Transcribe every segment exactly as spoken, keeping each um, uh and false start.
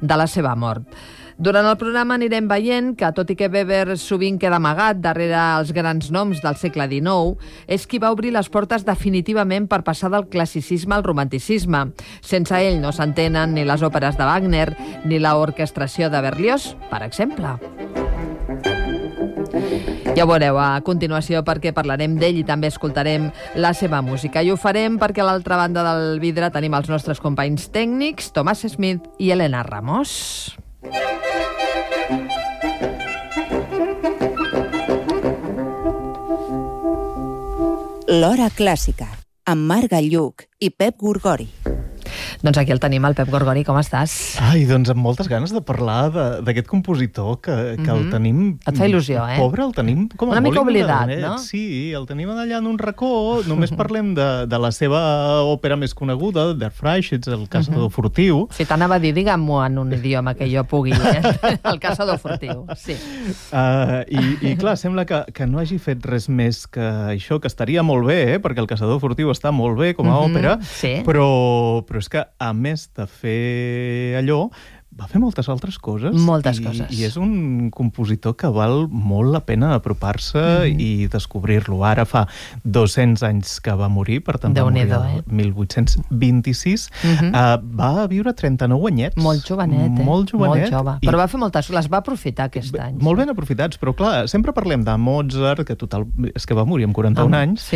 de la seva mort. Durant el programa anirem veient que, tot i que Weber sovint queda amagat darrere els grans noms del segle dinou, és qui va obrir les portes definitivament per passar del classicisme al romanticisme. Sense ell no s'entenen ni les òperes de Wagner ni l'orquestració de Berlioz, per exemple. Ja ho veureu a continuació, perquè parlarem d'ell i també escoltarem la seva música. I ho farem perquè a l'altra banda del vidre tenim els nostres companys tècnics, Tomàs Smith i Elena Ramos. L'Hora Clàssica, amb Marc Galluc i Pep Gorgori. Doncs aquí el tenim, el Pep Gorgori, com estàs? Ai, doncs amb moltes ganes de parlar d'aquest compositor que, que mm-hmm. el tenim... Et fa il·lusió, eh? Pobre, el tenim com a Una molt mica oblidat, ignoradet. no? Sí, el tenim allà en un racó. Només parlem de, de la seva òpera més coneguda, Der Freischütz, el caçador mm-hmm. furtiu. Sí, t'anava a dir, digue'm-ho en un idioma que jo pugui, eh? El caçador furtiu, sí. Uh, i, I clar, sembla que, que no hagi fet res més que això, que estaria molt bé, eh? Perquè el caçador furtiu està molt bé com a mm-hmm. òpera, sí. però, però és que a més de fer allò, va fer moltes altres coses. Moltes i, coses. I és un compositor que val molt la pena apropar-se mm-hmm. i descobrir-lo. Ara fa dos-cents anys que va morir, per tant va morir el eh? mil vuit-cents vint-i-sis. Mm-hmm. uh, va viure trenta-nou anyets. Molt jovenet, eh? Molt jovenet. Molt jove. Però va fer moltes, les va aprofitar aquest any. Molt ben aprofitats, però clar, sempre parlem de Mozart, que total, és que va morir amb quaranta-un ah, anys. Sí.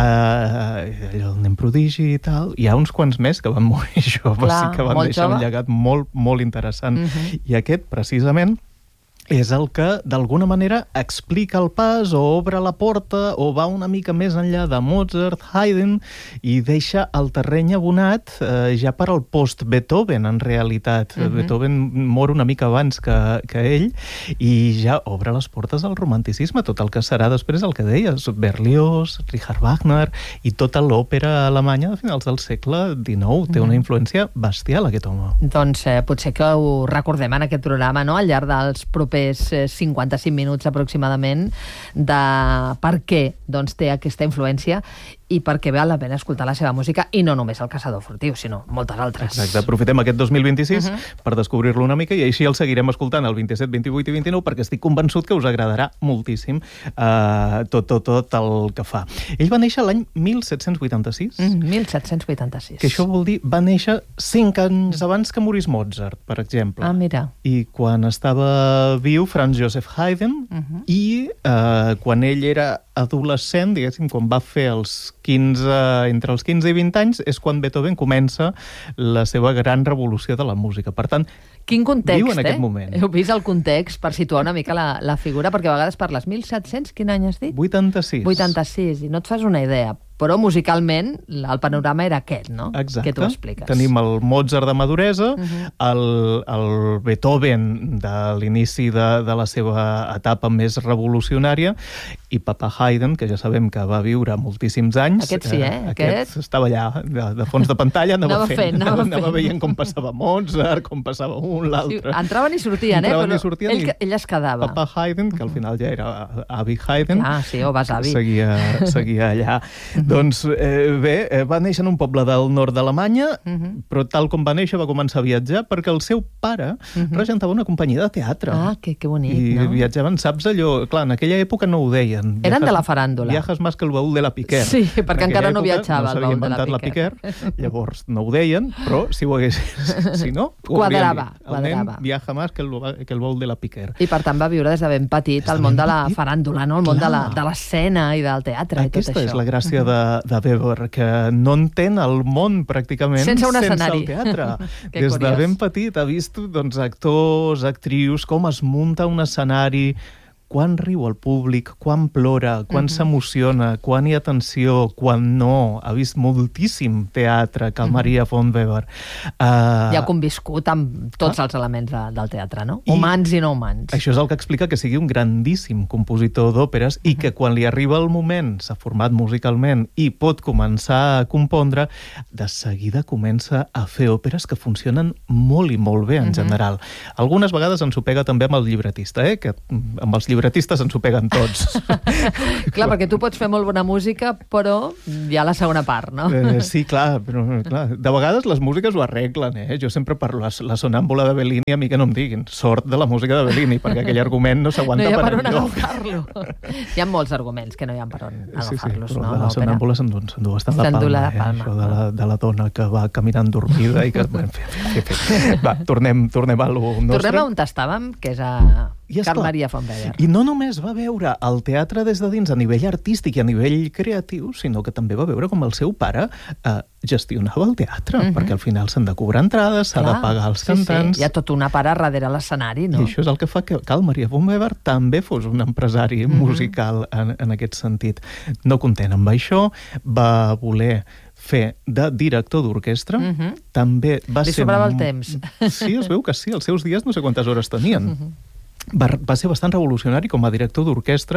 Uh, allò, el nen prodigi i tal. Hi ha uns quants més que van morir joves, clar, sí que van deixar jove. Un llegat molt, molt interessant. Uh-huh. I aquest, precisament, és el que, d'alguna manera, explica el pas o obre la porta o va una mica més enllà de Mozart, Haydn, i deixa el terreny abonat eh, ja per al post-Beethoven, en realitat. Uh-huh. Beethoven mor una mica abans que, que ell i ja obre les portes al romanticisme, tot el que serà després el que deies, Berlioz, Richard Wagner i tota l'òpera alemanya de finals del segle dinou. Té uh-huh. una influència bestial, aquest home. Doncs eh, potser que ho recordem en aquest programa, no?, al llarg dels propers cinquanta-cinc minuts aproximadament, de per què doncs, té aquesta influència i perquè val la pena escoltar la seva música, i no només el caçador furtiu, sinó moltes altres. Exacte, aprofitem aquest dos mil vint-i-sis uh-huh. per descobrir-lo una mica, i així el seguirem escoltant el vint-i-set, vint-i-vuit i vint-i-nou, perquè estic convençut que us agradarà moltíssim uh, tot, tot, tot el que fa. Ell va néixer l'any mil set-cents vuitanta-sis. Mm, mil set-cents vuitanta-sis. Que això vol dir, va néixer cinc anys abans que morís Mozart, per exemple. Ah, mira. I quan estava viu Franz Joseph Haydn, uh-huh. i uh, quan ell era adolescent, diguéssim, quan va fer els quinze, entre els quinze i vint anys, és quan Beethoven comença la seva gran revolució de la música. Per tant, quin context, viu en eh? aquest moment. Heu vist el context per situar una mica la, la figura, perquè a vegades parles mil set-cents, quin any has dit? vuitanta-sis. vuitanta-sis, i no et fas una idea. Però musicalment el panorama era aquest, no? Exacte. Que tu expliques. Tenim el Mozart de maduresa, uh-huh. el, el Beethoven de l'inici de, de la seva etapa més revolucionària, i Papa Haydn, que ja sabem que va viure moltíssims anys. Aquest sí, eh? Aquest, aquest estava allà, de, de fons de pantalla, anava, anava fent, fent, anava, anava, anava fent. veient com passava Mozart, com passava un, l'altre. Sí, entraven i sortien, eh? Entraven però i sortien, ell, ell es quedava. Papa Haydn, que al final ja era avi Haydn. Ah, sí, o vas avi. Seguia, seguia allà. Doncs, eh, bé, eh, va néixer en un poble del nord d'Alemanya, uh-huh. però tal com va néixer va començar a viatjar perquè el seu pare uh-huh. regentava una companyia de teatre. Ah, que, que bonic, I no? I viatjaven, saps allò? Clar, en aquella època no ho deien. Eren Viajes, de la faràndula. Viajes más que el baúl de la Piquer. Sí, perquè encara no viatjava no el baúl de la la Piquer. Piquer. Llavors no ho deien, però si ho hagués... Si no, ho quadrava, dit. quadrava. El nen viaja más que el, que el baúl de la Piquer. I per tant va viure des de ben petit al món de la faràndula, no? El món Clar. de l'escena i del teatre. Aquesta i tot això. és la gràcia de, de Weber, que no entén el món pràcticament sense un escenari. Sense el teatre. Curiós. Des de ben petit ha vist doncs, actors, actrius, com es munta un escenari, quan riu el públic, quan plora, quan uh-huh. s'emociona, quan hi ha tensió, quan no. Ha vist moltíssim teatre, que el uh-huh. Maria von Weber. Uh, I ha conviscut amb tots ah. els elements de, del teatre, no? I humans i no humans. Això és el que explica que sigui un grandíssim compositor d'òperes uh-huh. i que quan li arriba el moment, s'ha format musicalment i pot començar a compondre, de seguida comença a fer òperes que funcionen molt i molt bé en uh-huh. general. Algunes vegades ens ho pega també amb el llibretista, eh? Que amb els llibretistes libretistes ens ho peguen tots. Clar, perquè tu pots fer molt bona música, però hi ha la segona part, no? Eh, sí, clar, però clar, de vegades les músiques ho arreglen, eh? Jo sempre parlo la, la sonàmbula de Bellini, a mi que no em diguin sort de la música de Bellini, perquè aquell argument no s'aguanta no per enlloc. No hi ha per enlloc. on agafar-lo. Hi ha molts arguments que no hi ha per on agafar-los, sí, sí, no? de la sonàmbula s'endú bastant la palma, la palma. Eh? Això de la, de la dona que va caminant dormida i que... Bueno, en fi, en fi. Va, tornem, tornem a lo nostre. Tornem a on estàvem, que és a Carl Maria von Weber. I no només va veure el teatre des de dins a nivell artístic i a nivell creatiu, sinó que també va veure com el seu pare eh, gestionava el teatre, uh-huh. perquè al final s'han de cobrar entrades, s'ha de pagar els cantants... Sí, sí. Hi ha tota una part darrere l'escenari, no? I això és el que fa que Carl Maria von Weber també fos un empresari uh-huh. musical en, en aquest sentit. No content amb això, va voler fer de director d'orquestra, uh-huh. també va Li ser... Li sobrava el temps. Sí, es veu que sí, els seus dies no sé quantes hores tenien. Uh-huh. Va, va ser bastant revolucionari com a director d'orquestra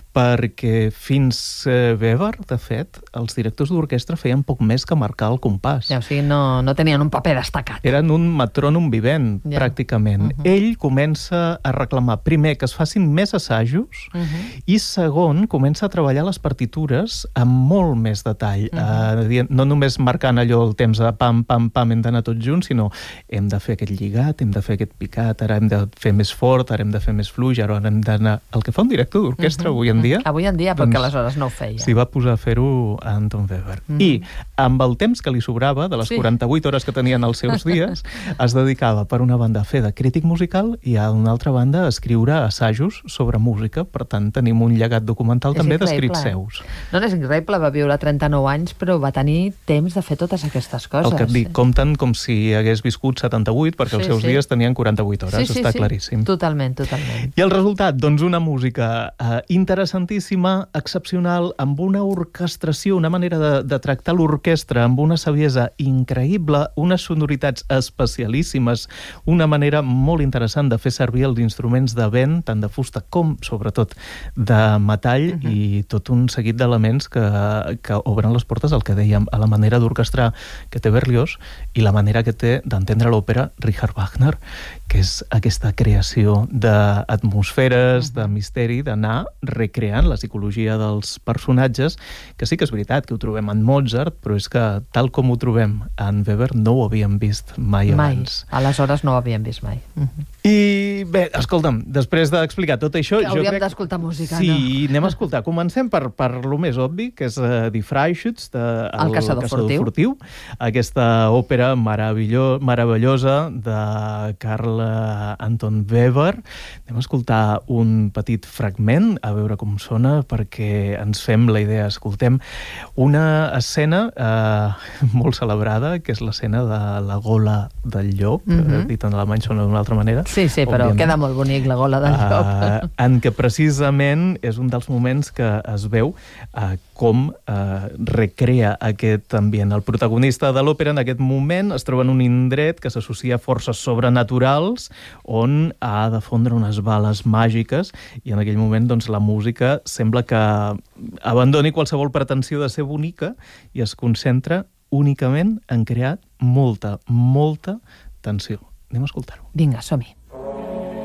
perquè fins eh, Weber, de fet, els directors d'orquestra feien poc més que marcar el compàs. Ja, o sigui, no, no tenien un paper destacat. Eren un metrònom vivent, ja. pràcticament. Uh-huh. Ell comença a reclamar, primer, que es facin més assajos uh-huh. i, segon, comença a treballar les partitures amb molt més detall. Uh-huh. Uh, no només marcant allò el temps de pam, pam, pam, hem d'anar tots junts, sinó hem de fer aquest lligat, hem de fer aquest picat, ara hem de fer més fort, ara hem de fer més fluix, ara hem d'anar... El que fa un director d'orquestra uh-huh. avui en dia... Avui en dia, perquè doncs, aleshores no ho feia. S'hi va posar a fer-ho a Anton Weber. Uh-huh. I amb el temps que li sobrava, de les sí. quaranta-vuit hores que tenien els seus dies, es dedicava, per una banda, a fer de crític musical i, a una altra banda, a escriure assajos sobre música. Per tant, tenim un llegat documental és també d'escrits seus. No, no és increïble, va viure trenta-nou anys, però va tenir temps de fer totes aquestes coses. El que et dic, compten com si hagués viscut setanta-vuit, perquè sí, els seus sí. dies tenien quaranta-vuit hores, sí, sí, està sí. claríssim. Totalment, totalment. I el resultat, doncs una música eh, interessantíssima, excepcional, amb una orquestració, una manera de, de tractar l'orquestra amb una saviesa increïble, unes sonoritats especialíssimes, una manera molt interessant de fer servir els instruments de vent, tant de fusta com, sobretot, de metall, uh-huh. i tot un seguit d'elements que, que obren les portes al que dèiem, a la manera d'orquestrar que té Berlioz i la manera que té d'entendre l'òpera Richard Wagner, que és aquesta creació d'atmosferes, de misteri, d'anar recreant la psicologia dels personatges, que sí que és veritat que ho trobem en Mozart, però és que tal com ho trobem en Weber no ho havíem vist mai, mai. abans. Aleshores no ho havíem vist mai. Uh-huh. I bé, escolta'm, després d'explicar tot això... Hauríem crec... d'escoltar música, sí, no? Sí, anem a escoltar. Comencem per, per lo més obvi, que és uh, Die Freischütz, de, el, el Caçador, Caçador Furtiu. Furtiu, aquesta òpera meravello, meravellosa de Carl Anton Weber. Anem a escoltar un petit fragment, a veure com sona, perquè ens fem la idea. Escoltem una escena eh, molt celebrada, que és l'escena de la gola del llop, mm-hmm. dit en alemany sona d'una altra manera. Sí, sí, però òbviament. Queda molt bonic la gola del llop. Uh, en què precisament és un dels moments que es veu uh, com uh, recrea aquest ambient. El protagonista de l'òpera en aquest moment es troba en un indret que s'associa a forces sobrenaturals on ha de fondre unes bales màgiques i en aquell moment doncs, la música sembla que abandoni qualsevol pretensió de ser bonica i es concentra únicament en crear molta, molta tensió. Anem a escoltar-ho. Vinga, som-hi.